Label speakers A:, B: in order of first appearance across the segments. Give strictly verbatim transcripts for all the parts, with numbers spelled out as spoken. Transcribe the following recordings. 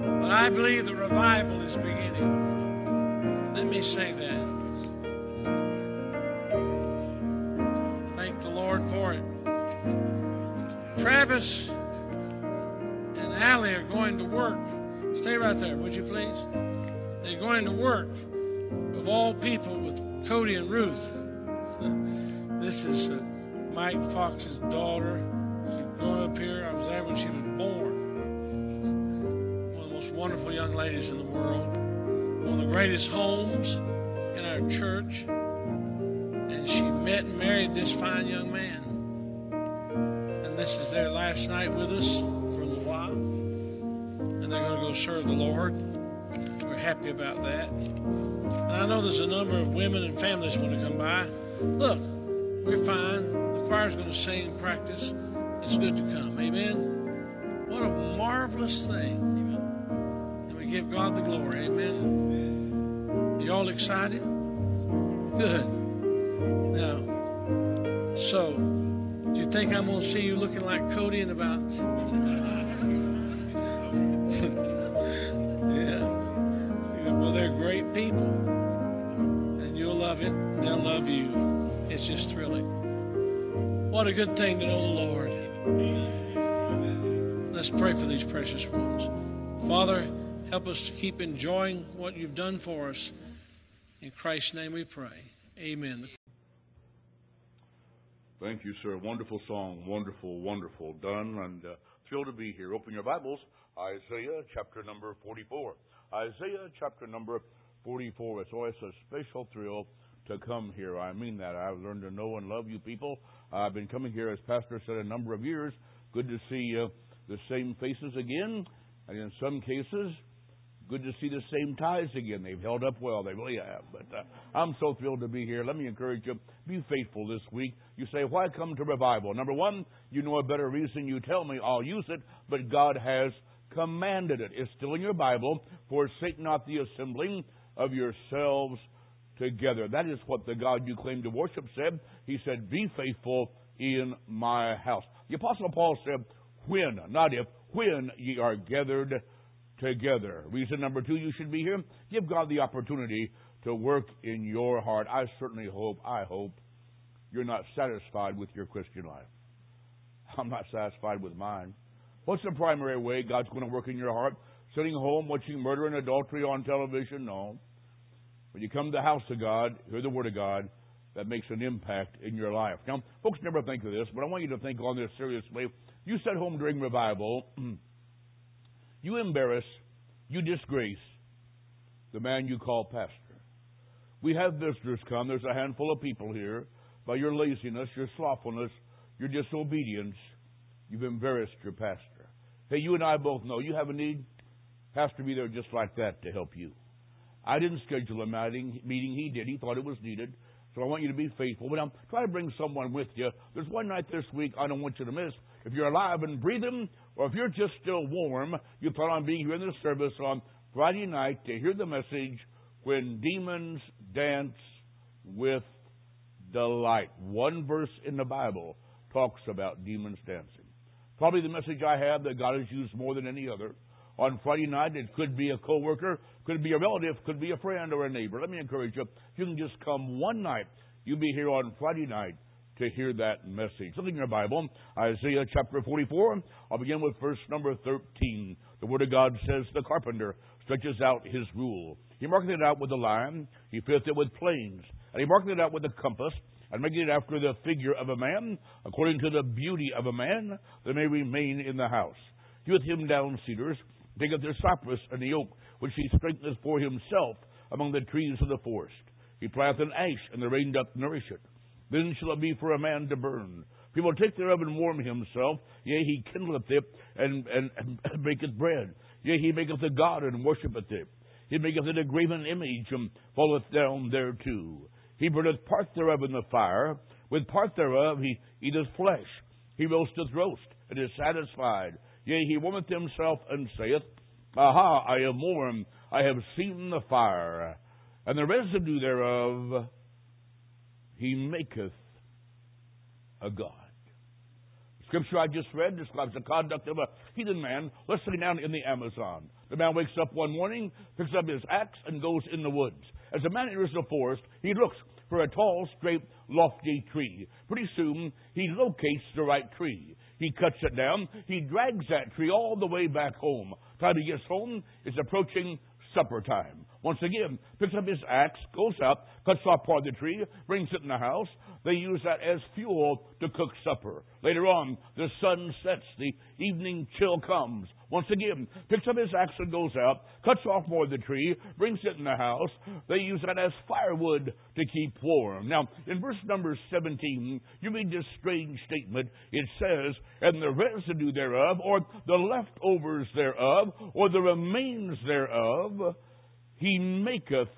A: But I believe the revival is beginning. Let me say that. Thank the Lord for it. Travis and Allie are going to work. Stay right there, would you please? They're going to work, of all people, with Cody and Ruth. This is uh, Mike Fox's daughter. She's grown up here. I was there when she was born. One of the most wonderful young ladies in the world. One of the greatest homes in our church. And she met and married this fine young man. And this is their last night with us for a little while. And they're going to go serve the Lord. We're happy about that. And I know there's a number of women and families want to come by. Look, we're fine. The choir's going to sing and practice. It's good to come. Amen? What a marvelous thing. And we give God the glory. Amen? You all excited? Good. Now, so, do you think I'm going to see you looking like Cody in about... yeah. Well, they're great people. And you'll love it. They'll love you. It's just thrilling. What a good thing to know the Lord. Let's pray for these precious ones. Father, help us to keep enjoying what you've done for us. In Christ's name we pray. Amen.
B: Thank you, sir. Wonderful song. Wonderful, wonderful. Done. And uh, thrilled to be here. Open your Bibles. Isaiah chapter number forty-four. Isaiah chapter number forty-four. It's always a special thrill to come here. I mean that. I've learned to know and love you people. I've been coming here, as Pastor said, a number of years. Good to see uh, the same faces again. And in some cases, good to see the same ties again. They've held up well. They really have. But uh, I'm so thrilled to be here. Let me encourage you, be faithful this week. You say, why come to revival? Number one, you know a better reason. You tell me, I'll use it. But God has commanded it. It's still in your Bible. Forsake not the assembling of yourselves together. That is what the God you claim to worship said. He said, be faithful in my house. The Apostle Paul said, when, not if, when ye are gathered together. Reason number two, you should be here. Give God the opportunity to work in your heart. I certainly hope, I hope, you're not satisfied with your Christian life. I'm not satisfied with mine. What's the primary way God's going to work in your heart? Sitting home watching murder and adultery on television? No. When you come to the house of God, hear the Word of God, that makes an impact in your life. Now, folks never think of this, but I want you to think on this seriously. You sat home during revival, you embarrass, you disgrace the man you call pastor. We have visitors come. There's a handful of people here. By your laziness, your slothfulness, your disobedience, you've embarrassed your pastor. Hey, you and I both know you have a need. Pastor be there just like that to help you. I didn't schedule a meeting. Meeting he did. He thought it was needed. So I want you to be faithful. But I'm trying to bring someone with you. There's one night this week I don't want you to miss. If you're alive and breathing, or if you're just still warm, you plan on being here in the service on Friday night to hear the message, When Demons Dance with Delight. One verse in the Bible talks about demons dancing. Probably the message I have that God has used more than any other. On Friday night, it could be a coworker, could be a relative, could be a friend or a neighbor. Let me encourage you, you can just come one night. You'll be here on Friday night to hear that message. Look in your Bible, Isaiah chapter forty-four. I'll begin with verse number thirteen. The Word of God says, the carpenter stretches out his rule. He marked it out with a line. He filled it with planes. And he marked it out with a compass, and making it after the figure of a man, according to the beauty of a man, that may remain in the house. Heweth him down cedars, taketh the cypress and the oak, which he strengtheneth for himself among the trees of the forest. He plieth an ash, and the rain doth nourish it. Then shall it be for a man to burn. He will take thereof and warm himself. Yea, he kindleth it, and, and, and baketh bread. Yea, he maketh a god, and worshipeth it. He maketh it a graven image, and falleth down thereto. He burneth part thereof in the fire. With part thereof he eateth flesh. He roasteth roast, and is satisfied. Yea, he warmeth himself, and saith, Aha, I am warm. I have seen the fire. And the residue thereof he maketh a god. The scripture I just read describes the conduct of a heathen man listening down in the Amazon. The man wakes up one morning, picks up his axe, and goes in the woods. As the man enters the forest, he looks for a tall, straight, lofty tree. Pretty soon, he locates the right tree. He cuts it down. He drags that tree all the way back home. Time he gets home, it's approaching supper time. Once again, picks up his axe, goes up, cuts off part of the tree, brings it in the house. They use that as fuel to cook supper. Later on, the sun sets, the evening chill comes. Once again, picks up his axe and goes out, cuts off more of the tree, brings it in the house. They use that as firewood to keep warm. Now, in verse number seventeen, you read this strange statement. It says, and the residue thereof, or the leftovers thereof, or the remains thereof, he maketh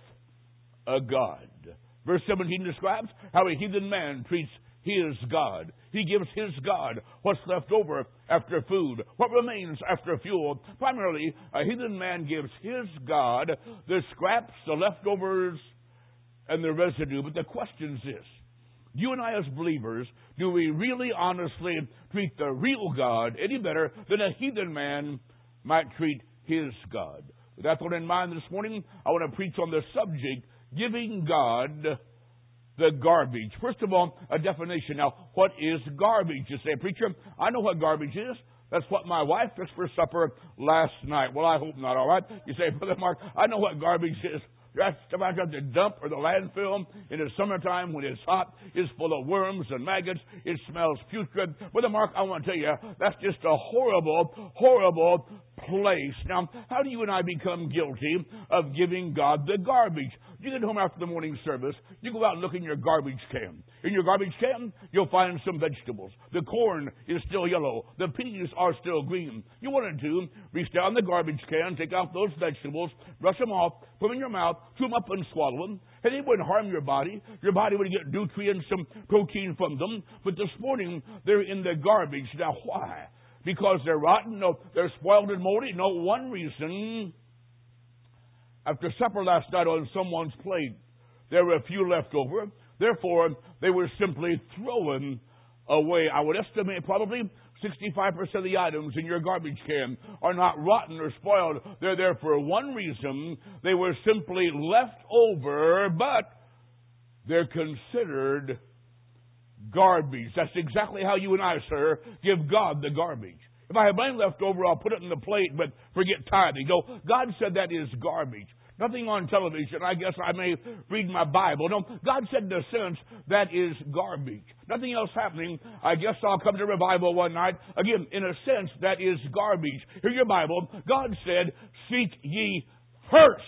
B: a god. Verse seventeen describes how a heathen man treats his God. He gives his God what's left over after food, what remains after fuel. Primarily, a heathen man gives his God the scraps, the leftovers, and the residue. But the question is this: you and I as believers, do we really honestly treat the real God any better than a heathen man might treat his God? With that thought in mind this morning, I want to preach on the subject, giving God the garbage. First of all, a definition. Now, what is garbage? You say, preacher, I know what garbage is. That's what my wife fixed for supper last night. Well, I hope not, all right? You say, Brother Mark, I know what garbage is. That's stuff I got to dump or the landfill in the summertime when it's hot. It's full of worms and maggots. It smells putrid. Brother Mark, I want to tell you, that's just a horrible, horrible place. Now, how do you and I become guilty of giving God the garbage? You get home after the morning service, you go out and look in your garbage can. In your garbage can, you'll find some vegetables. The corn is still yellow. The peas are still green. You wanted to reach down the garbage can, take out those vegetables, brush them off, put them in your mouth, chew them up and swallow them. And it wouldn't harm your body. Your body would get nutrients, some protein from them. But this morning, they're in the garbage. Now, why? Because they're rotten? No, they're spoiled and moldy? No, one reason. After supper last night on someone's plate, there were a few left over. Therefore, they were simply thrown away. I would estimate probably sixty-five percent of the items in your garbage can are not rotten or spoiled. They're there for one reason. They were simply left over, but they're considered garbage. That's exactly how you and I, sir, give God the garbage. If I have money left over, I'll put it in the plate, but forget tithing. Go, God said that is garbage. Nothing on television. I guess I may read my Bible. No, God said in a sense that is garbage. Nothing else happening. I guess I'll come to revival one night. Again, in a sense, that is garbage. Here's your Bible. God said, seek ye first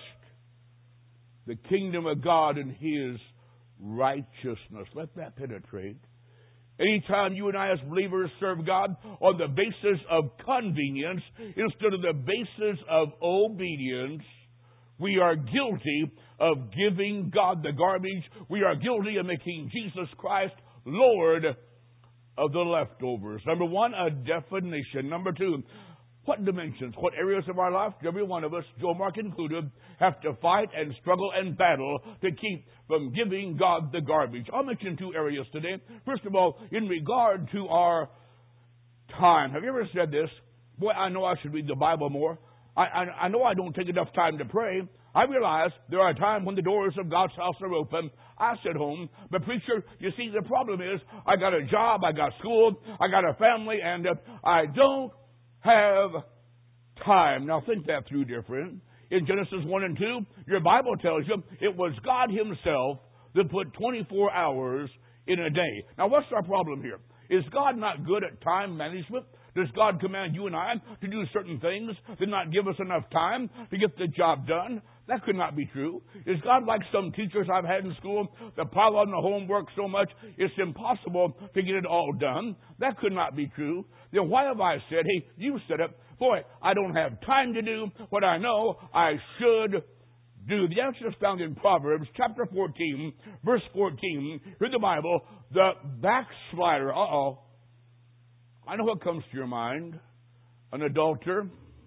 B: the kingdom of God and His righteousness. Let that penetrate. Anytime you and I as believers serve God on the basis of convenience instead of the basis of obedience, we are guilty of giving God the garbage. We are guilty of making Jesus Christ Lord of the leftovers. Number one, a definition. Number two, what dimensions, what areas of our life, every one of us, Joe Mark included, have to fight and struggle and battle to keep from giving God the garbage. I'll mention two areas today. First of all, in regard to our time. Have you ever said this? Boy, I know I should read the Bible more. I, I, I know I don't take enough time to pray. I realize there are times when the doors of God's house are open. I sit home. But preacher, you see, the problem is I got a job, I got school, I got a family, and uh, I don't have time. Now think that through, dear friend. In Genesis one and two, your Bible tells you it was God Himself that put twenty-four hours in a day. Now what's our problem here? Is God not good at time management? Does God command you and I to do certain things that not give us enough time to get the job done? That could not be true. Is God like some teachers I've had in school that pile on the homework so much it's impossible to get it all done? That could not be true. Then why have I said, hey, you said it, boy, I don't have time to do what I know I should do? The answer is found in Proverbs chapter fourteen, verse fourteen. Read the Bible. The backslider, uh-oh. I know what comes to your mind. An adulterer,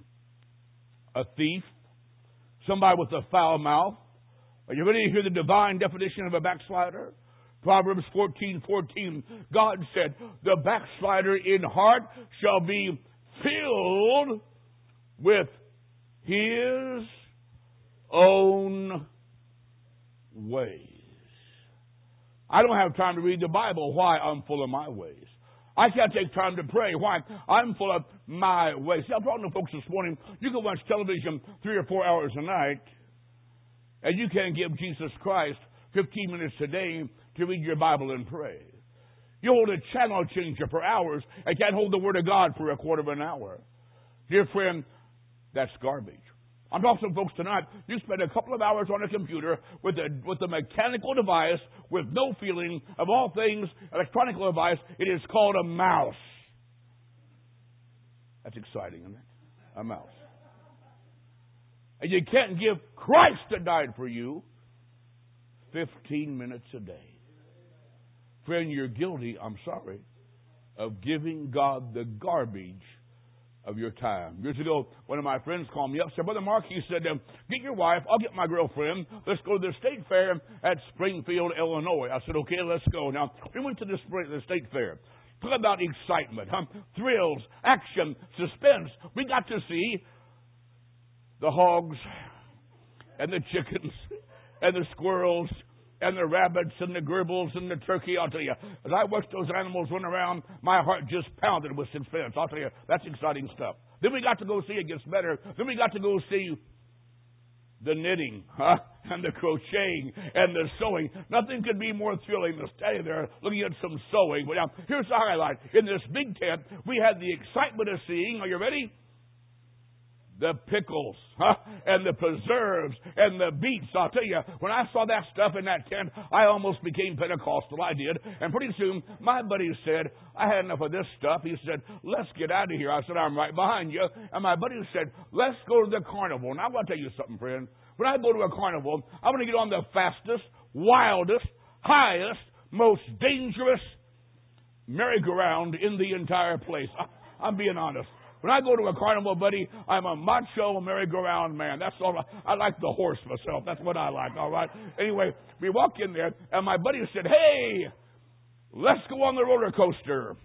B: a thief, somebody with a foul mouth. Are you ready to hear the divine definition of a backslider? Proverbs fourteen fourteen. God said, the backslider in heart shall be filled with His own ways. I don't have time to read the Bible. Why? I'm full of my ways. I can't take time to pray. Why? I'm full of my ways. See, I'm talking to folks this morning. You can watch television three or four hours a night, and you can't give Jesus Christ fifteen minutes a day to read your Bible and pray. You hold a channel changer for hours and can't hold the Word of God for a quarter of an hour. Dear friend, that's garbage. I'm talking to folks tonight. You spend a couple of hours on a computer with a with a mechanical device with no feeling, of all things, electronic device. It is called a mouse. That's exciting, isn't it? A mouse. And you can't give Christ that died for you fifteen minutes a day. Friend, you're guilty, I'm sorry, of giving God the garbage of your time. Years ago, one of my friends called me up and said, Brother Mark, he said, um, get your wife, I'll get my girlfriend. Let's go to the state fair at Springfield, Illinois. I said, okay, let's go. Now, we went to the, the state fair. Talk about excitement, huh? Thrills, action, suspense. We got to see the hogs and the chickens and the squirrels and the rabbits and the gerbils and the turkey. I'll tell you, as I watched those animals run around, my heart just pounded with suspense. I'll tell you, that's exciting stuff. Then we got to go see, it gets better, then we got to go see the knitting, huh? And the crocheting and the sewing. Nothing could be more thrilling than standing there looking at some sewing. But now, here's the highlight. In this big tent, we had the excitement of seeing, are you ready? The pickles, huh? And the preserves, and the beets. I'll tell you, when I saw that stuff in that tent, I almost became Pentecostal. I did. And pretty soon, my buddy said, I had enough of this stuff. He said, let's get out of here. I said, I'm right behind you. And my buddy said, let's go to the carnival. Now, I want to tell you something, friend. When I go to a carnival, I want to get on the fastest, wildest, highest, most dangerous merry-go-round in the entire place. I, I'm being honest. When I go to a carnival, buddy, I'm a macho merry-go-round man. That's all. I, I like the horse myself. That's what I like, all right? Anyway, we walk in there, and my buddy said, hey, let's go on the roller coaster.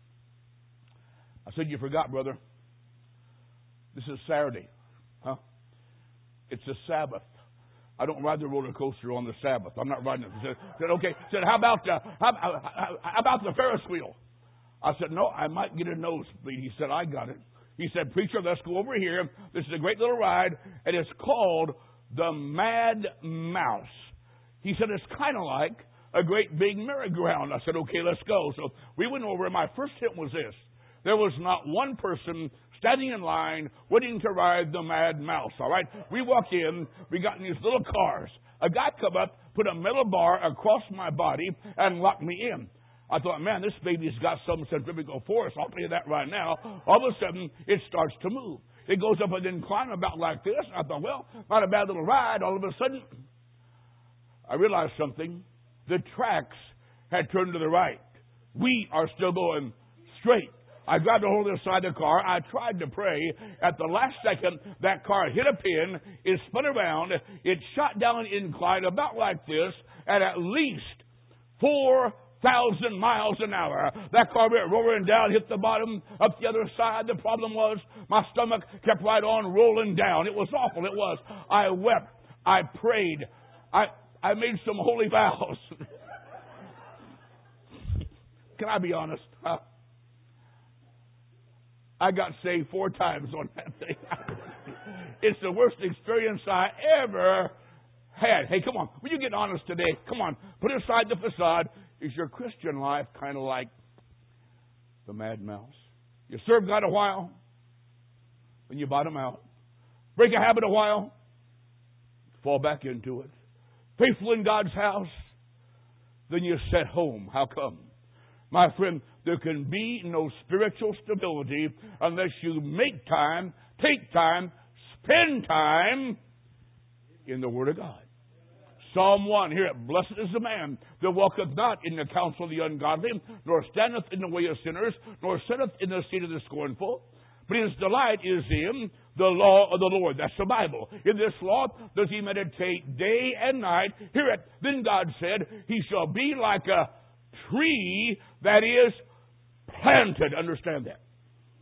B: I said, you forgot, brother. This is Saturday. Huh? It's a Sabbath. I don't ride the roller coaster on the Sabbath. I'm not riding it. I said, said okay. I said, how about, uh, how, how, how about the Ferris wheel? I said, no, I might get a nosebleed. He said, I got it. He said, preacher, let's go over here. This is a great little ride, and it's called the Mad Mouse. He said, it's kind of like a great big merry-go-round. I said, okay, let's go. So we went over, and my first hit was this. There was not one person standing in line waiting to ride the Mad Mouse, all right? We walk in. We got in these little cars. A guy come up, put a metal bar across my body, and locked me in. I thought, man, this baby's got some centrifugal force. I'll tell you that right now. All of a sudden, it starts to move. It goes up an incline about like this. I thought, well, not a bad little ride. All of a sudden, I realized something. The tracks had turned to the right. We are still going straight. I grabbed a hold of the side of the car. I tried to pray. At the last second, that car hit a pin. It spun around. It shot down an incline about like this at at least four thousand miles an hour. That car went roaring down, hit the bottom, up the other side. The problem was my stomach kept right on rolling down. It was awful. It was. I wept. I prayed. I, I made some holy vows. Can I be honest? Huh? I got saved four times on that thing. It's the worst experience I ever had. Hey, come on. Will you get honest today? Come on. Put aside the facade. Is your Christian life kind of like the Mad Mouse? You serve God a while, then you bottom out. Break a habit a while, fall back into it. Faithful in God's house, then you set home. How come? My friend, there can be no spiritual stability unless you make time, take time, spend time in the Word of God. Psalm one, hear it. Blessed is the man that walketh not in the counsel of the ungodly, nor standeth in the way of sinners, nor sitteth in the seat of the scornful. But his delight is in the law of the Lord. That's the Bible. In this law does he meditate day and night. Hear it. Then God said, he shall be like a tree that is planted. Understand that.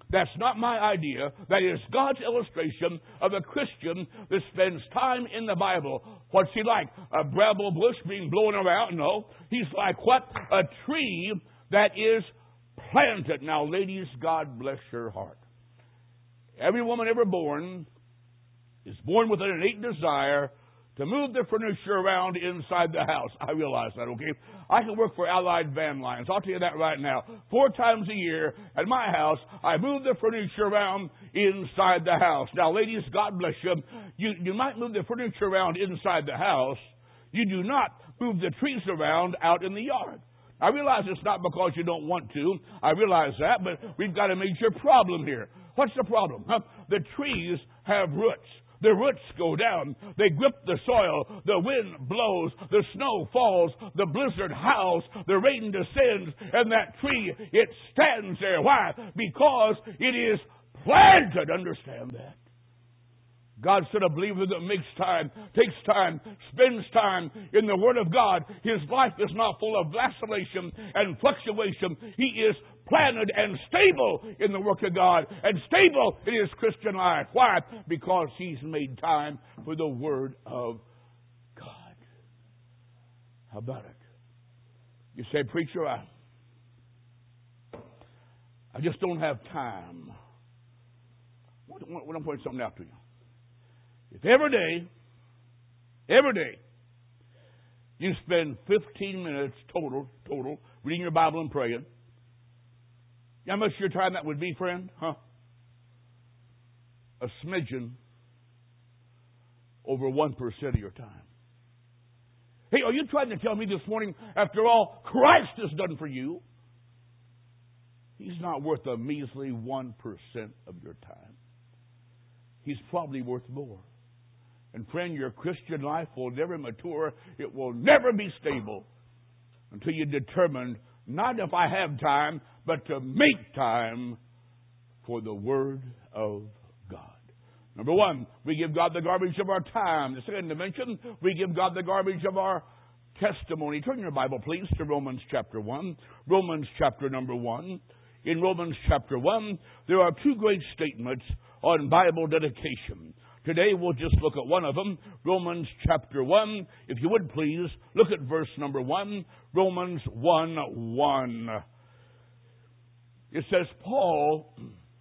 B: That's not my idea. That is God's illustration of a Christian that spends time in the Bible. What's he like? A bramble bush being blown around? No. He's like what? A tree that is planted. Now, ladies, God bless your heart. Every woman ever born is born with an innate desire to move the furniture around inside the house. I realize that, okay? I can work for Allied Van Lines. I'll tell you that right now. Four times a year at my house, I move the furniture around inside the house. Now, ladies, God bless you. You, you might move the furniture around inside the house. You do not move the trees around out in the yard. I realize it's not because you don't want to. I realize that, but we've got a major problem here. What's the problem? Huh? The trees have roots. The roots go down. They grip the soil. The wind blows. The snow falls. The blizzard howls. The rain descends. And that tree, it stands there. Why? Because it is planted. Understand that. God said a believer that makes time, takes time, spends time in the Word of God, his life is not full of vacillation and fluctuation. He is planted and stable in the work of God and stable in his Christian life. Why? Because he's made time for the Word of God. How about it? You say, preacher, I, I just don't have time. I want to point something out to you. If every day, every day, you spend fifteen minutes total, total, reading your Bible and praying, you know how much your time that would be, friend? Huh? A smidgen over one percent of your time. Hey, are you trying to tell me this morning, after all Christ has done for you, he's not worth a measly one percent of your time? He's probably worth more. And friend, your Christian life will never mature. It will never be stable until you determine, not if I have time, but to make time for the Word of God. Number one, we give God the garbage of our time. The second dimension, we give God the garbage of our testimony. Turn your Bible, please, to Romans chapter one. Romans chapter number one. In Romans chapter one, there are two great statements on Bible dedication. Today we'll just look at one of them, Romans chapter one. If you would please, look at verse number one, Romans one one. It says, Paul,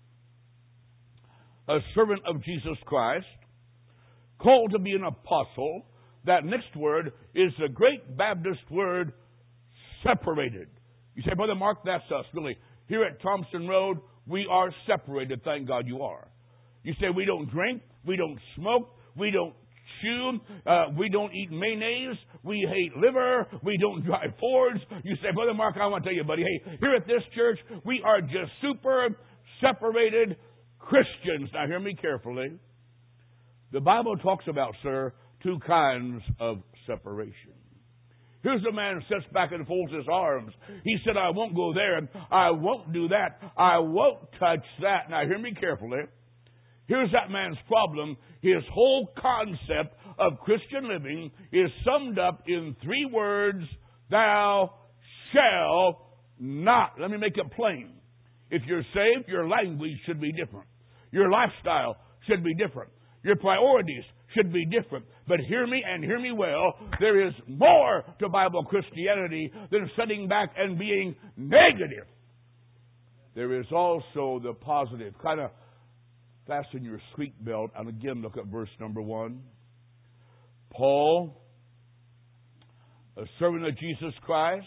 B: a servant of Jesus Christ, called to be an apostle. That next word is the great Baptist word, separated. You say, Brother Mark, that's us, really. Here at Thompson Road, we are separated. Thank God you are. You say, we don't drink, we don't smoke, we don't chew, uh, we don't eat mayonnaise, we hate liver, we don't drive Fords. You say, Brother Mark, I want to tell you, buddy, hey, here at this church, we are just super separated Christians. Now, hear me carefully. The Bible talks about, sir, two kinds of separation. Here's a man who sits back and folds his arms. He said, I won't go there. I won't do that. I won't touch that. Now, hear me carefully. Here's that man's problem. His whole concept of Christian living is summed up in three words, thou shalt not. Let me make it plain. If you're saved, your language should be different. Your lifestyle should be different. Your priorities should be different. But hear me and hear me well, there is more to Bible Christianity than sitting back and being negative. There is also the positive. Kind of fasten your seatbelt and again look at verse number one. Paul, a servant of Jesus Christ,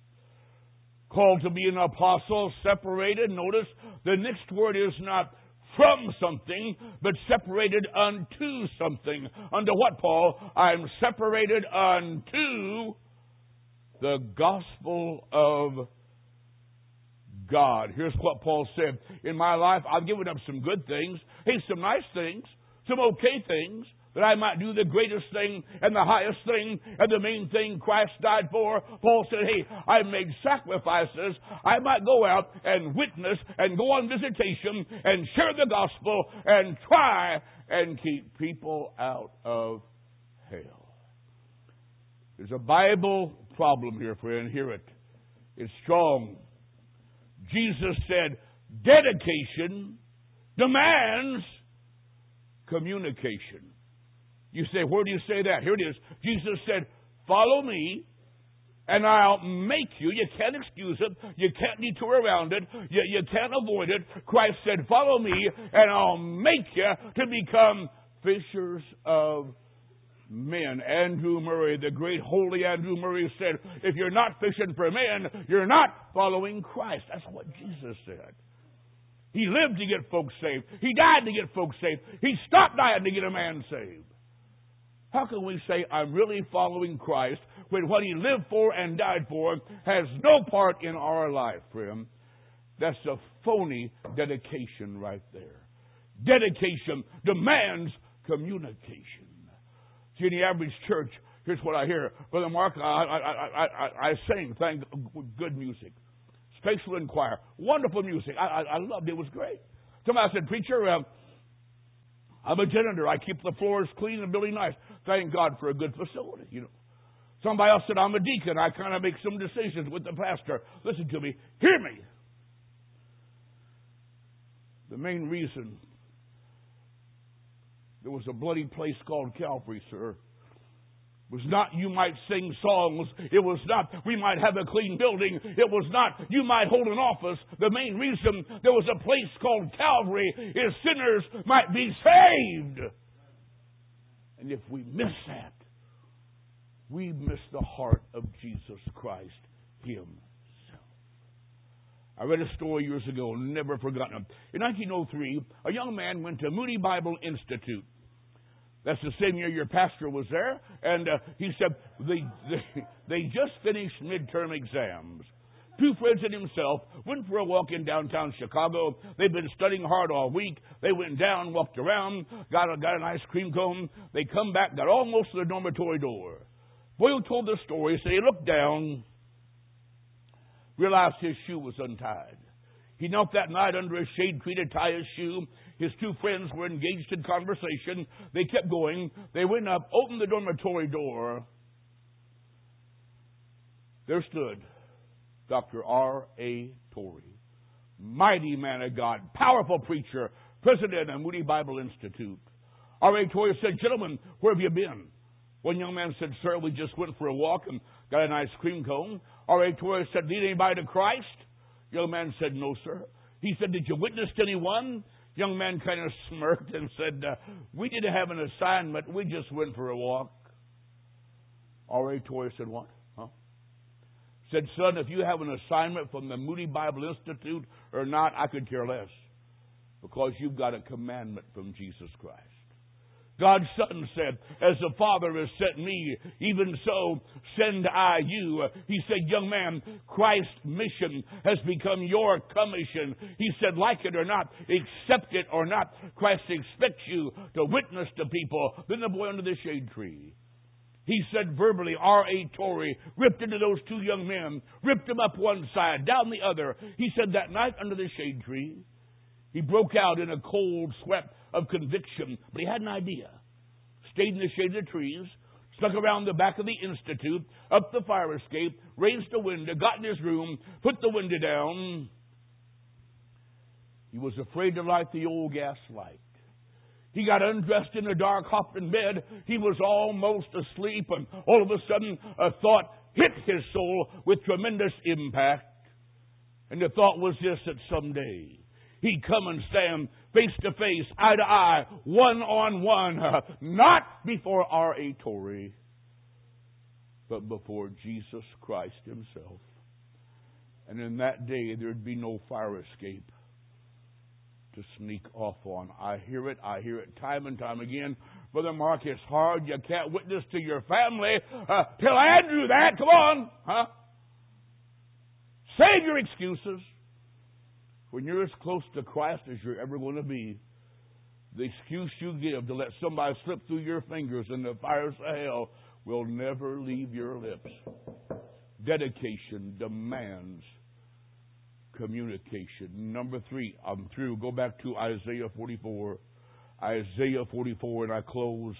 B: called to be an apostle, separated. Notice the next word is not from something, but separated unto something. Unto what, Paul? I'm separated unto the gospel of God. Here's what Paul said. In my life, I've given up some good things. Hey, some nice things, some okay things, that I might do the greatest thing and the highest thing and the main thing Christ died for. Paul said, hey, I've made sacrifices. I might go out and witness and go on visitation and share the gospel and try and keep people out of hell. There's a Bible problem here, friend. Hear it. It's strong. Jesus said, dedication demands communication. You say, where do you say that? Here it is. Jesus said, follow me, and I'll make you. You can't excuse it. You can't detour around it. You, you can't avoid it. Christ said, follow me, and I'll make you to become fishers of men. Andrew Murray, the great holy Andrew Murray, said, if you're not fishing for men, you're not following Christ. That's what Jesus said. He lived to get folks saved. He died to get folks saved. He stopped dying to get a man saved. How can we say, I'm really following Christ, when what He lived for and died for has no part in our life, friend? That's a phony dedication right there. Dedication demands communication. See, in the average church, here's what I hear. Brother Mark, I, I, I, I, I sing, thank good music. Spatial and choir, wonderful music. I, I, I loved it. It was great. Somebody said, preacher, uh, I'm a janitor. I keep the floors clean and building nice. Thank God for a good facility, you know. Somebody else said, I'm a deacon. I kind of make some decisions with the pastor. Listen to me. Hear me. The main reason there was a bloody place called Calvary, sir, was not you might sing songs. It was not we might have a clean building. It was not you might hold an office. The main reason there was a place called Calvary is sinners might be saved. And if we miss that, we miss the heart of Jesus Christ Himself. I read a story years ago, never forgotten it. In nineteen oh three, a young man went to Moody Bible Institute. That's the same year your pastor was there. And uh, he said they, they, they just finished midterm exams. Two friends and himself went for a walk in downtown Chicago. They'd been studying hard all week. They went down, walked around, got, a, got an ice cream cone. They come back, got almost to the dormitory door. Boyle told the story. So he looked down, realized his shoe was untied. He knelt that night under a shade tree to tie his shoe. His two friends were engaged in conversation. They kept going. They went up, opened the dormitory door. There stood Doctor R A Torrey, mighty man of God, powerful preacher, president of Moody Bible Institute. R A Torrey said, gentlemen, where have you been? One young man said, sir, we just went for a walk and got an ice cream cone. R A Torrey said, lead anybody to Christ? Young man said, no, sir. He said, did you witness to anyone? Young man kind of smirked and said, uh, we didn't have an assignment. We just went for a walk. R A Torrey said, what? Huh? Said, son, if you have an assignment from the Moody Bible Institute or not, I could care less. Because you've got a commandment from Jesus Christ. God's Son said, as the Father has sent me, even so send I you. He said, young man, Christ's mission has become your commission. He said, like it or not, accept it or not, Christ expects you to witness to people. Then the boy under the shade tree. He said verbally, R A Torrey ripped into those two young men, ripped them up one side, down the other. He said that night under the shade tree, he broke out in a cold sweat of conviction, but he had an idea. Stayed in the shade of the trees, stuck around the back of the Institute, up the fire escape, raised the window, got in his room, put the window down. He was afraid to light the old gas light. He got undressed in the dark, hopped in bed. He was almost asleep, and all of a sudden a thought hit his soul with tremendous impact. And the thought was this, that someday he'd come and stand face to face, eye to eye, one on one, not before R A Torrey, but before Jesus Christ Himself. And in that day, there'd be no fire escape to sneak off on. I hear it, I hear it time and time again. Brother Mark, it's hard. You can't witness to your family. Uh, tell Andrew that. Come on. Huh? Save your excuses. When you're as close to Christ as you're ever going to be, the excuse you give to let somebody slip through your fingers in the fires of hell will never leave your lips. Dedication demands communication. Number three, I'm through. Go back to Isaiah forty-four. Isaiah forty-four, and I close.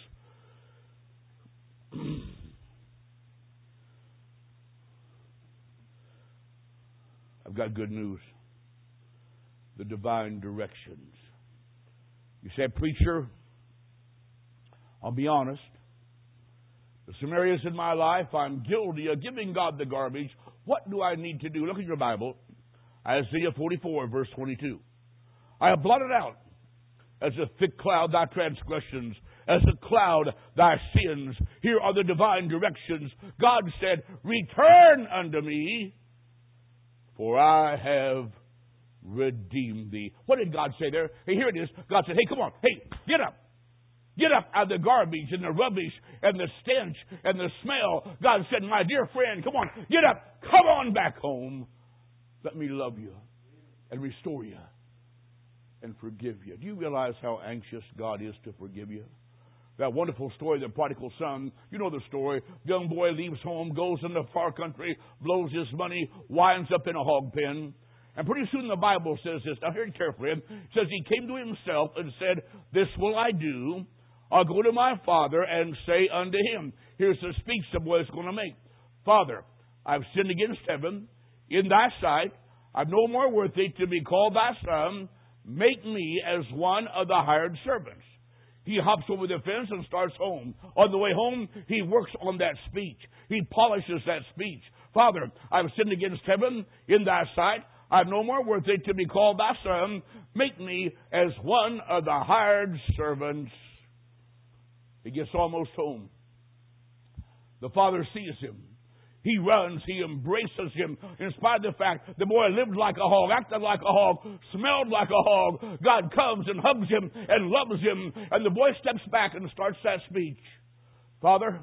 B: I've got good news. the divine directions. You said, preacher, I'll be honest. There's some areas in my life I'm guilty of giving God the garbage. What do I need to do? Look at your Bible. Isaiah forty-four, verse twenty-two. I have blotted out as a thick cloud thy transgressions, as a cloud thy sins. Here are the divine directions. God said, return unto me, for I have redeemed thee. What did God say there? Hey, here it is. God said, hey, come on. Hey, get up. Get up out of the garbage and the rubbish and the stench and the smell. God said, my dear friend, come on, get up. Come on back home. Let me love you and restore you and forgive you. Do you realize how anxious God is to forgive you? That wonderful story, the prodigal son, you know the story. Young boy leaves home, goes into far country, blows his money, winds up in a hog pen. And pretty soon the Bible says this. Now hear it carefully. It says he came to himself and said, this will I do. I'll go to my father and say unto him. Here's the speech the boy is going to make. Father, I've sinned against heaven, in thy sight. I'm no more worthy to be called thy son. Make me as one of the hired servants. He hops over the fence and starts home. On the way home, he works on that speech. He polishes that speech. Father, I've sinned against heaven, in thy sight. I'm no more worthy to be called thy son. Make me as one of the hired servants. He gets almost home. The father sees him. He runs. He embraces him. In spite of the fact the boy lived like a hog, acted like a hog, smelled like a hog, God comes and hugs him and loves him. And the boy steps back and starts that speech. Father,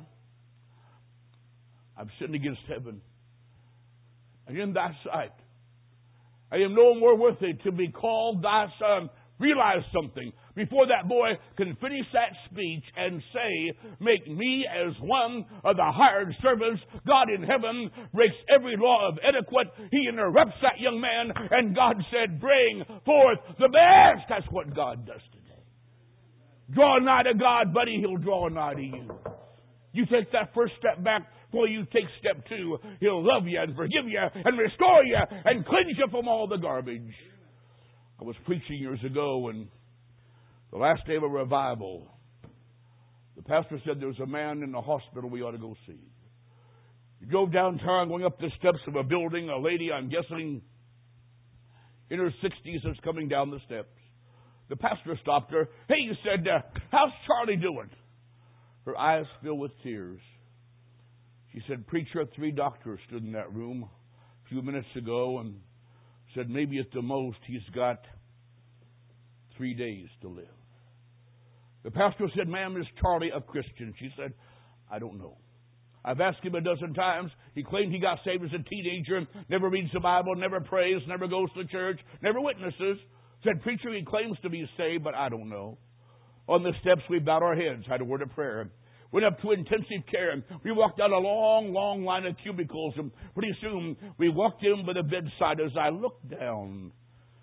B: I've sinned against heaven and in thy sight. I am no more worthy to be called thy son. Realize something. Before that boy can finish that speech and say, make me as one of the hired servants, God in heaven breaks every law of etiquette. He interrupts that young man, and God said, bring forth the best. That's what God does today. Draw nigh to God, buddy, he'll draw nigh to you. You take that first step back, before you take step two, he'll love you and forgive you and restore you and cleanse you from all the garbage. I was preaching years ago, and the last day of a revival, the pastor said there was a man in the hospital we ought to go see. He drove downtown, going up the steps of a building. A lady, I'm guessing, in her sixties, is coming down the steps. The pastor stopped her. Hey, he said, uh, how's Charlie doing? Her eyes filled with tears. She said, preacher, three doctors stood in that room a few minutes ago and said maybe at the most he's got three days to live. The pastor said, ma'am, is Charlie a Christian? She said, I don't know. I've asked him a dozen times. He claimed he got saved as a teenager, never reads the Bible, never prays, never goes to church, never witnesses. Said, preacher, he claims to be saved, but I don't know. On the steps, we bowed our heads, had a word of prayer. Went up to intensive care. We walked down a long, long line of cubicles. And pretty soon, we walked in by the bedside. As I looked down,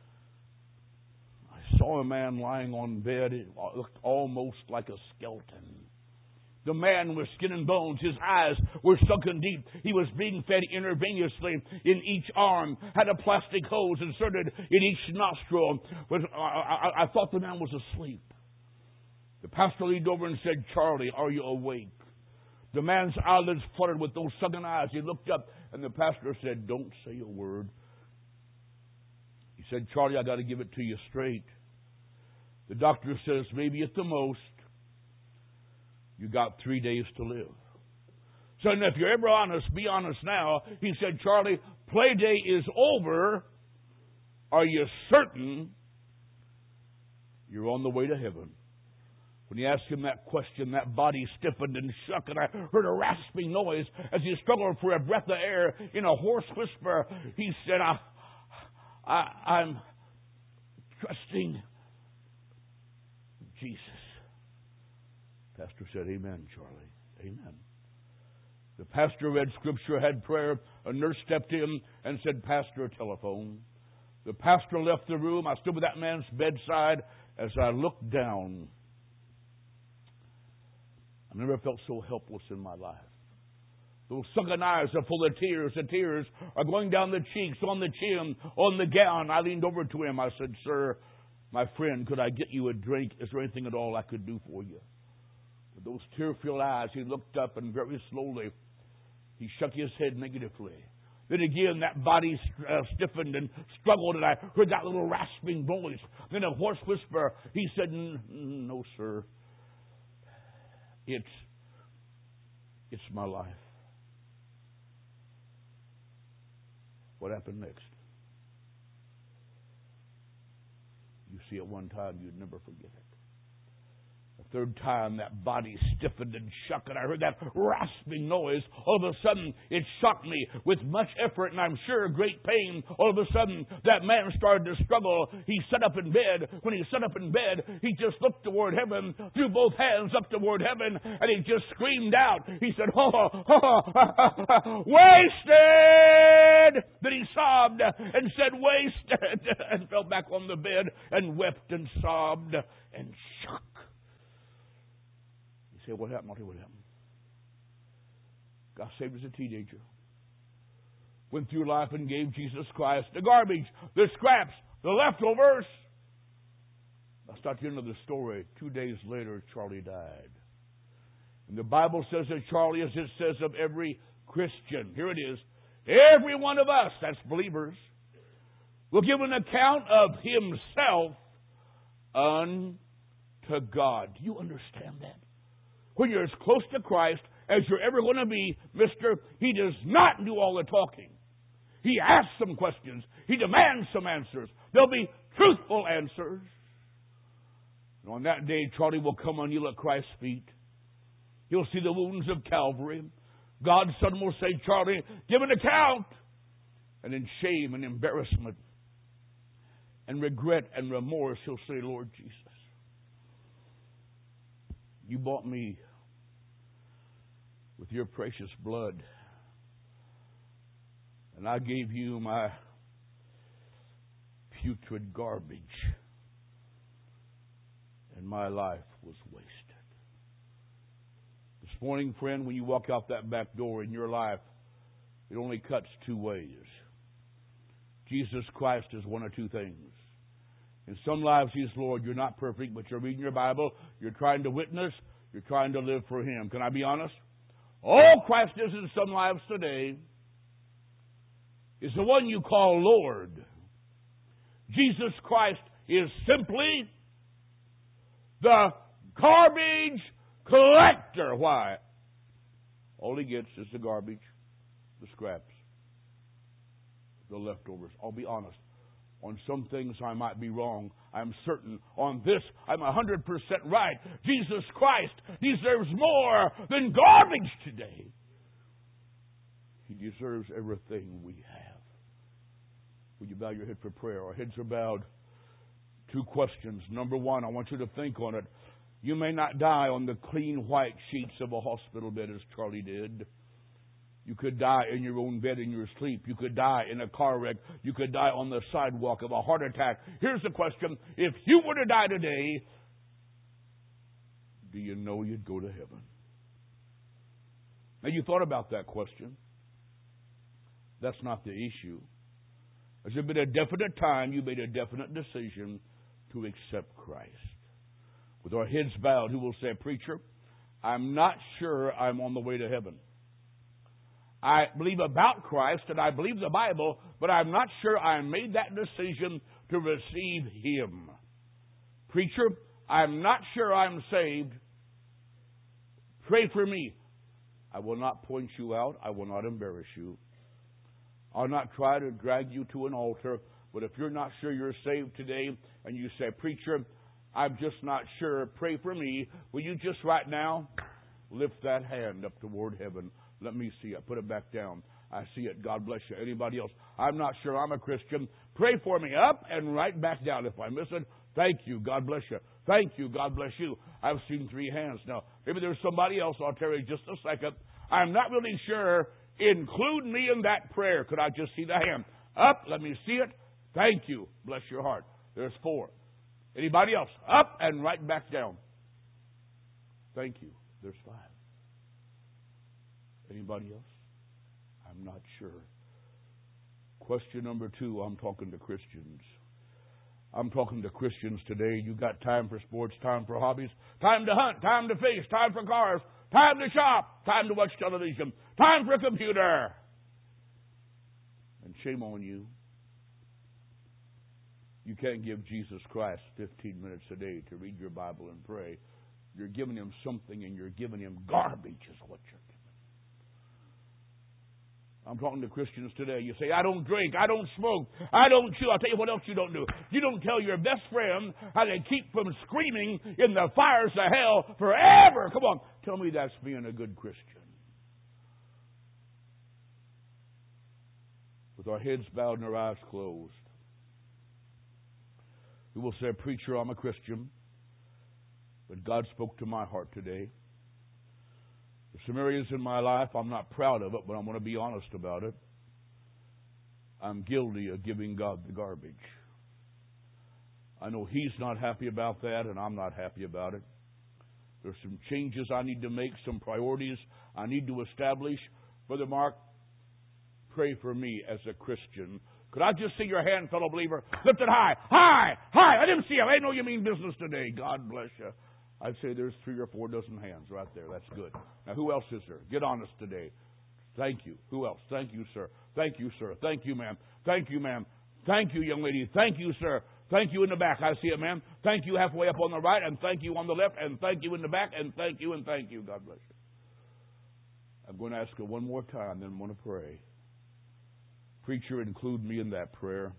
B: I saw a man lying on bed. It looked almost like a skeleton. The man was skin and bones. His eyes were sunken deep. He was being fed intravenously in each arm. Had a plastic hose inserted in each nostril. I, I, I thought the man was asleep. The pastor leaned over and said, Charlie, are you awake? The man's eyelids fluttered with those sunken eyes. He looked up, and the pastor said, don't say a word. He said, Charlie, I got to give it to you straight. The doctor says, maybe at the most, you got three days to live. So if you're ever honest, be honest now. He said, Charlie, play day is over. Are you certain you're on the way to heaven? When he asked him that question, that body stiffened and shook, and I heard a rasping noise as he struggled for a breath of air. In a hoarse whisper, he said, I, I, I'm trusting Jesus. Pastor said, amen, Charlie. Amen. The pastor read scripture, had prayer. A nurse stepped in and said, Pastor, a telephone. The pastor left the room. I stood with that man's bedside. As I looked down, I never felt so helpless in my life. Those sunken eyes are full of tears. The tears are going down the cheeks, on the chin, on the gown. I leaned over to him. I said, "Sir, my friend, could I get you a drink? Is there anything at all I could do for you?" With those tear-filled eyes, he looked up and very slowly he shook his head negatively. Then again, that body uh, stiffened and struggled, and I heard that little rasping voice. Then a hoarse whisper. He said, "No, sir. It's, it's my life." What happened next? You see, at one time, you'd never forget it. The third time, that body stiffened and shook, and I heard that rasping noise. All of a sudden, it shocked me with much effort, and I'm sure great pain. All of a sudden, that man started to struggle. He sat up in bed. When he sat up in bed, he just looked toward heaven, threw both hands up toward heaven, and he just screamed out. He said, "Oh, oh, oh, wasted!" Then he sobbed and said, "Wasted," and fell back on the bed and wept and sobbed and shook. Say, what happened? I'll tell you what happened. Got saved as a teenager. Went through life and gave Jesus Christ the garbage, the scraps, the leftovers. That's not the end of the story. Two days later, Charlie died. And the Bible says that Charlie, as it says of every Christian, here it is, every one of us, that's believers, will give an account of himself unto God. Do you understand that? When you're as close to Christ as you're ever going to be, mister, He does not do all the talking. He asks some questions. He demands some answers. There'll be truthful answers. And on that day, Charlie will come and kneel at Christ's feet. He'll see the wounds of Calvary. God's Son will say, "Charlie, give an account." And in shame and embarrassment and regret and remorse, he'll say, "Lord Jesus, you bought me with your precious blood, and I gave you my putrid garbage, and my life was wasted." This morning, friend, when you walk out that back door in your life, it only cuts two ways. Jesus Christ is one of two things. In some lives, He's Lord. You're not perfect, but you're reading your Bible. You're trying to witness. You're trying to live for Him. Can I be honest? All Christ is in some lives today is the one you call Lord. Jesus Christ is simply the garbage collector. Why? All He gets is the garbage, the scraps, the leftovers. I'll be honest. On some things I might be wrong. I'm certain on this I'm one hundred percent right. Jesus Christ deserves more than garbage today. He deserves everything we have. Will you bow your head for prayer? Our heads are bowed. Two questions. Number one, I want you to think on it. You may not die on the clean white sheets of a hospital bed as Charlie did. You could die in your own bed in your sleep. You could die in a car wreck. You could die on the sidewalk of a heart attack. Here's the question. If you were to die today, do you know you'd go to heaven? Now, you thought about that question. That's not the issue. There's been a definite time you made a definite decision to accept Christ. With our heads bowed, who will say, "Preacher, I'm not sure I'm on the way to heaven. I believe about Christ and I believe the Bible, but I'm not sure I made that decision to receive Him. Preacher, I'm not sure I'm saved. Pray for me." I will not point you out. I will not embarrass you. I'll not try to drag you to an altar. But if you're not sure you're saved today and you say, "Preacher, I'm just not sure. Pray for me," will you just right now lift that hand up toward heaven? Let me see it. Put it back down. I see it. God bless you. Anybody else? I'm not sure I'm a Christian. Pray for me. Up and right back down. If I miss it, thank you. God bless you. Thank you. God bless you. I've seen three hands. Now, maybe there's somebody else. I'll tell you just a second. I'm not really sure. Include me in that prayer. Could I just see the hand? Up. Let me see it. Thank you. Bless your heart. There's four. Anybody else? Up and right back down. Thank you. There's five. Anybody else? I'm not sure. Question number two, I'm talking to Christians. I'm talking to Christians today. You got time for sports, time for hobbies, time to hunt, time to fish, time for cars, time to shop, time to watch television, time for a computer. And shame on you. You can't give Jesus Christ fifteen minutes a day to read your Bible and pray. You're giving him something, and you're giving him garbage is what you're giving. I'm talking to Christians today. You say, I don't drink, I don't smoke, I don't chew. I'll tell you what else you don't do. You don't tell your best friend how to keep from screaming in the fires of hell forever. Come on, tell me that's being a good Christian. With our heads bowed and our eyes closed, we will say, preacher, I'm a Christian, but God spoke to my heart today. There's some areas in my life I'm not proud of it, but I'm going to be honest about it. I'm guilty of giving God the garbage. I know He's not happy about that, and I'm not happy about it. There's some changes I need to make, some priorities I need to establish. Brother Mark, pray for me as a Christian. Could I just see your hand, fellow believer? Lift it high, high, high. I didn't see it. I know you mean business today. God bless you. I'd say there's three or four dozen hands right there. That's good. Now, who else is there? Get honest today. Thank you. Who else? Thank you, sir. Thank you, sir. Thank you, ma'am. Thank you, ma'am. Thank you, young lady. Thank you, sir. Thank you in the back. I see it, ma'am. Thank you halfway up on the right, and thank you on the left, and thank you in the back, and thank you, and thank you. God bless you. I'm going to ask her one more time, then I'm going to pray. Preacher, include me in that prayer.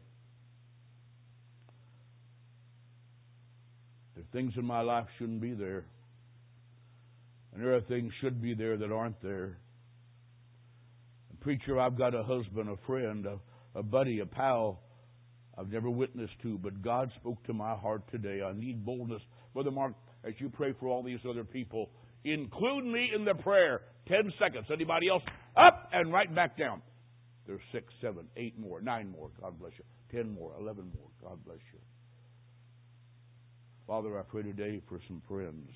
B: There are things in my life shouldn't be there. And there are things should be there that aren't there. And preacher, I've got a husband, a friend, a, a buddy, a pal I've never witnessed to, but God spoke to my heart today. I need boldness. Brother Mark, as you pray for all these other people, include me in the prayer. Ten seconds. Anybody else? Up and right back down. There's six, seven, eight more, nine more. God bless you. Ten more, eleven more. God bless you. Father, I pray today for some friends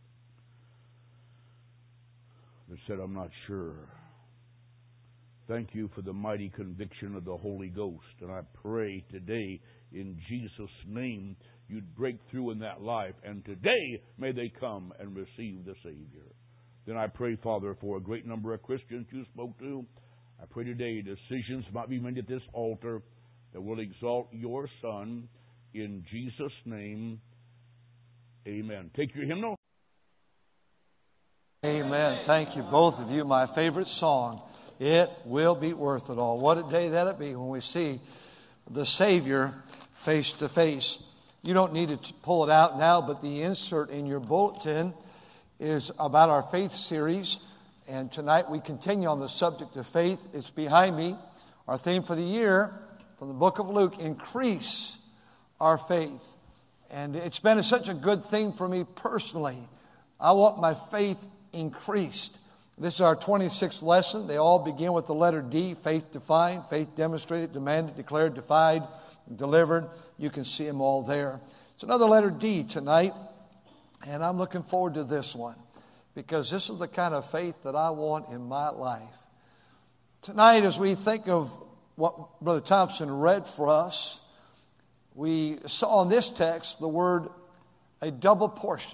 B: that said, I'm not sure. Thank you for the mighty conviction of the Holy Ghost. And I pray today in Jesus' name you'd break through in that life. And today may they come and receive the Savior. Then I pray, Father, for a great number of Christians you spoke to. I pray today decisions might be made at this altar that will exalt your Son. In Jesus' name, amen. Take your hymnal.
C: Amen. Thank you, both of you. My favorite song, It Will Be Worth It All. What a day that'll be when we see the Savior face to face. You don't need to pull it out now, but the insert in your bulletin is about our faith series. And tonight we continue on the subject of faith. It's behind me. Our theme for the year from the book of Luke, increase our faith. And it's been such a good thing for me personally. I want my faith increased. This is our twenty-sixth lesson. They all begin with the letter D, faith defined, faith demonstrated, demanded, declared, defied, delivered. You can see them all there. It's another letter D tonight, and I'm looking forward to this one because this is the kind of faith that I want in my life. Tonight, as we think of what Brother Thompson read for us, we saw in this text the word a double portion.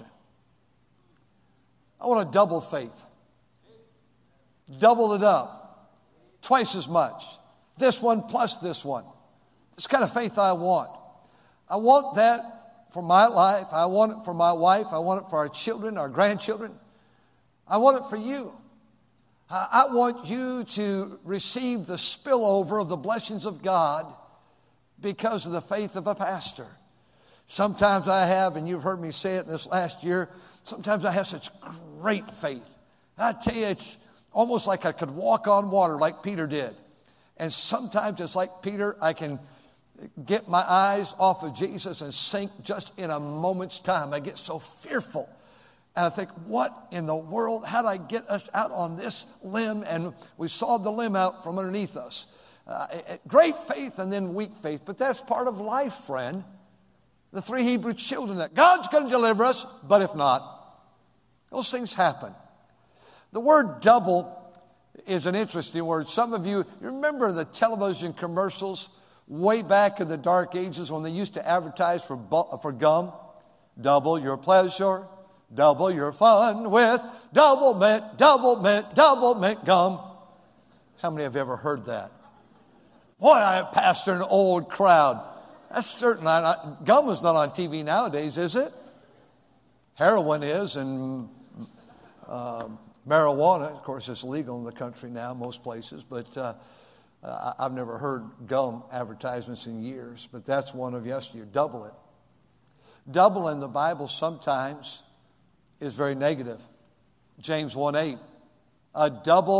C: I want a double faith. Double it up. Twice as much. This one plus this one. This kind of faith I want. I want that for my life. I want it for my wife. I want it for our children, our grandchildren. I want it for you. I want you to receive the spillover of the blessings of God because of the faith of a pastor. Sometimes I have, and you've heard me say it this last year, sometimes I have such great faith. I tell you, it's almost like I could walk on water like Peter did. And sometimes it's like Peter, I can get my eyes off of Jesus and sink just in a moment's time. I get so fearful. And I think, what in the world? How do I get us out on this limb? And we sawed the limb out from underneath us. Uh, great faith and then weak faith. But that's part of life, friend. The three Hebrew children, that God's going to deliver us, but if not, those things happen. The word double is an interesting word. Some of you, you remember the television commercials way back in the dark ages when they used to advertise for, bu- for gum? Double your pleasure, double your fun with double mint, double mint, double mint gum. How many have ever heard that? Boy, I pastor an old crowd. That's certainly not, gum is not on T V nowadays, is it? Heroin is, and uh, marijuana, of course, is legal in the country now, most places, but uh, uh, I've never heard gum advertisements in years, but that's one of yesteryear. Double it. Double in the Bible sometimes is very negative. James one eight, a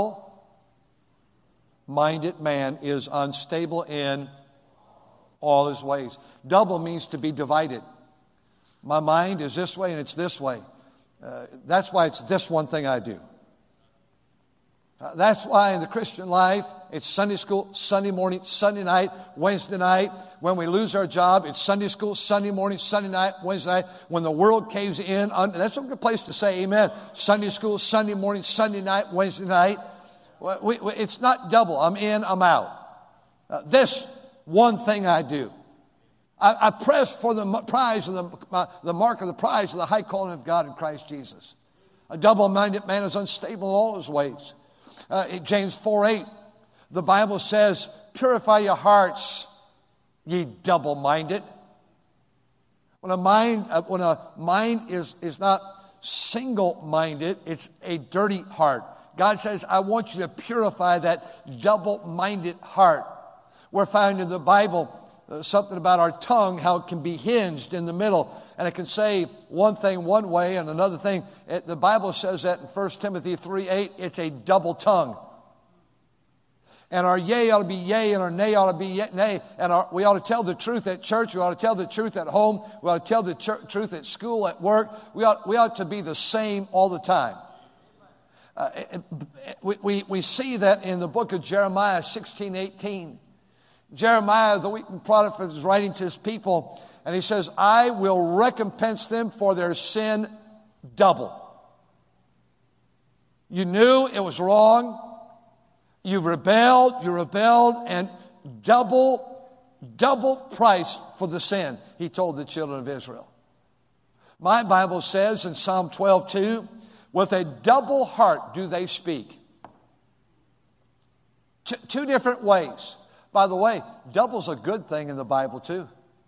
C: double-minded man is unstable in all his ways. Double means to be divided. My mind is this way and it's this way. Uh, that's why it's this one thing I do. Uh, that's why in the Christian life, it's Sunday school, Sunday morning, Sunday night, Wednesday night. When we lose our job, it's Sunday school, Sunday morning, Sunday night, Wednesday night. When the world caves in, that's a good place to say amen. Sunday school, Sunday morning, Sunday night, Wednesday night. We, we, it's not double. I'm in, I'm out. Uh, this one thing I do. I, I press for the prize of the, uh, the mark of the prize of the high calling of God in Christ Jesus. A double-minded man is unstable in all his ways. Uh, James four eight, the Bible says, purify your hearts, ye double-minded. When a mind, uh, when a mind is, is not single-minded, it's a dirty heart. God says, I want you to purify that double-minded heart. We're found in the Bible uh, something about our tongue, how it can be hinged in the middle. And it can say one thing one way and another thing. It, the Bible says that in First Timothy three eight, it's a double tongue. And our yea ought to be yea and our nay ought to be yea, nay. And our, we ought to tell the truth at church. We ought to tell the truth at home. We ought to tell the tr- truth at school, at work. We ought, we ought to be the same all the time. Uh, we, we, we see that in the book of Jeremiah sixteen eighteen. Jeremiah, the weeping prophet, is writing to his people, and he says, I will recompense them for their sin double. You knew it was wrong. You rebelled, you rebelled, and double, double price for the sin, he told the children of Israel. My Bible says in Psalm twelve two, with a double heart do they speak. T- two different ways. By the way, double's a good thing in the Bible too.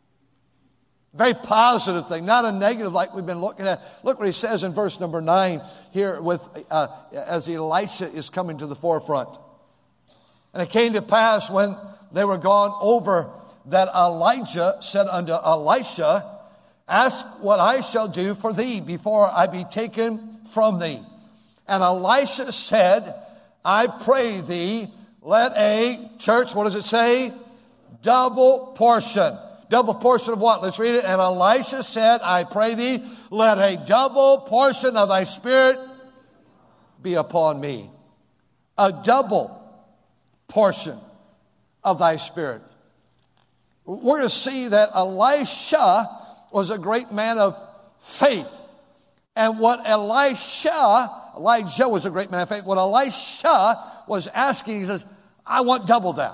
C: Very positive thing, not a negative like we've been looking at. Look what he says in verse number nine here with uh, as Elisha is coming to the forefront. And it came to pass when they were gone over that Elijah said unto Elisha, ask what I shall do for thee before I be taken from thee. And Elisha said, I pray thee, let a, church, what does it say? Double portion. Double portion of what? Let's read it. And Elisha said, I pray thee, let a double portion of thy spirit be upon me. A double portion of thy spirit. We're going to see that Elisha was a great man of faith. And what Elisha, Elijah was a great man of faith. What Elisha was asking, he says, I want double that.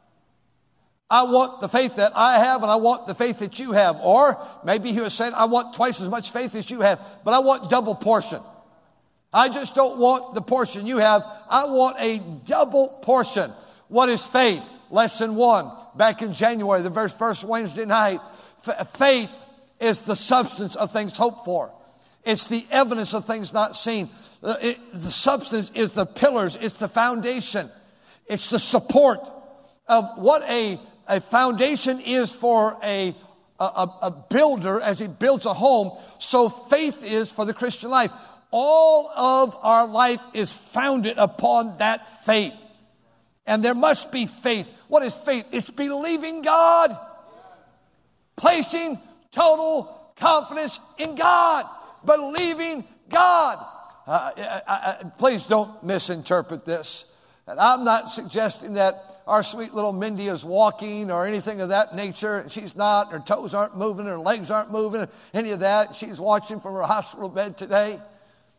C: I want the faith that I have and I want the faith that you have. Or maybe he was saying, I want twice as much faith as you have, but I want double portion. I just don't want the portion you have. I want a double portion. What is faith? Lesson one, back in January, the first, first Wednesday night. F- faith is the substance of things hoped for. It's the evidence of things not seen. It, the substance is the pillars. It's the foundation. It's the support of what a, a foundation is for a, a, a builder as he builds a home. So faith is for the Christian life. All of our life is founded upon that faith. And there must be faith. What is faith? It's believing God. Placing total confidence in God. Believing God. Uh, I, I, please don't misinterpret this. And I'm not suggesting that our sweet little Mindy is walking or anything of that nature. She's not. Her toes aren't moving. Her legs aren't moving. Any of that. She's watching from her hospital bed today.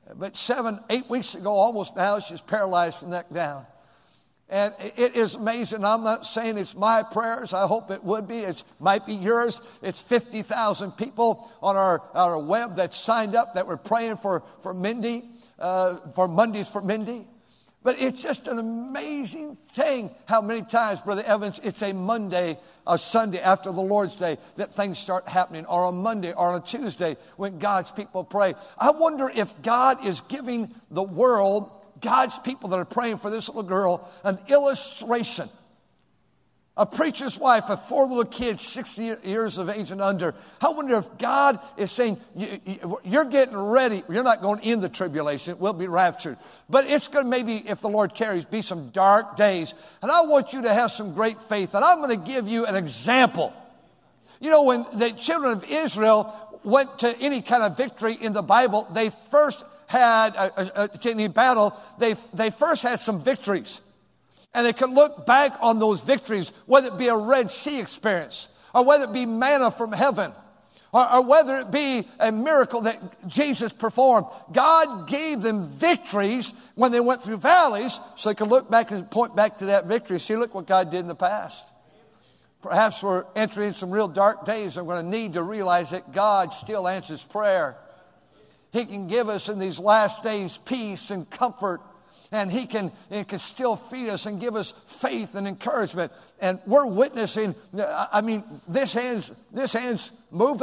C: But seven, eight weeks ago, almost now, she's paralyzed from the neck down. And it is amazing. I'm not saying it's my prayers. I hope it would be. It might be yours. It's fifty thousand people on our, our web that signed up that were praying for, for Mindy, uh, for Mondays for Mindy. But it's just an amazing thing how many times, Brother Evans, it's a Monday, a Sunday after the Lord's Day that things start happening, or a Monday or on a Tuesday when God's people pray. I wonder if God is giving the world, God's people that are praying for this little girl, an illustration. A preacher's wife of four little kids, six years of age and under. I wonder if God is saying, you're getting ready. You're not going in the tribulation. It will be raptured. But it's going to maybe, if the Lord tarries, be some dark days. And I want you to have some great faith. And I'm going to give you an example. You know, when the children of Israel went to any kind of victory in the Bible, they first had, a, a, a, any battle, they, they first had some victories. And they could look back on those victories, whether it be a Red Sea experience, or whether it be manna from heaven, or, or whether it be a miracle that Jesus performed. God gave them victories when they went through valleys, so they could look back and point back to that victory. See, look what God did in the past. Perhaps we're entering some real dark days, and we're going to need to realize that God still answers prayer. He can give us in these last days peace and comfort. And he can, he can still feed us and give us faith and encouragement. And we're witnessing, I mean, this hand's, this hand's moving.